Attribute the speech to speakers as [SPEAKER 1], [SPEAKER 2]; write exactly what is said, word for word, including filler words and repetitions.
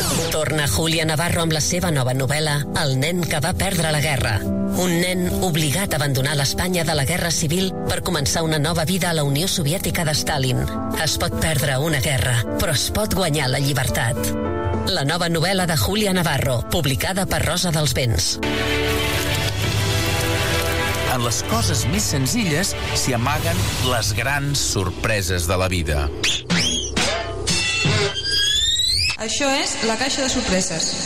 [SPEAKER 1] Torna Julia Navarro amb la seva nova novel·la El nen que va perdre la guerra. Un nen obligat a abandonar l'Espanya de la Guerra Civil per començar una nova vida a la Unió Soviètica de Stalin. Es pot perdre una guerra, però es pot guanyar la llibertat. La nova novel·la de Julia Navarro, publicada per Rosa dels Vents.
[SPEAKER 2] En les coses més senzilles s'hi amaguen les grans sorpreses de la vida.
[SPEAKER 3] Això és La Caixa de Sorpreses.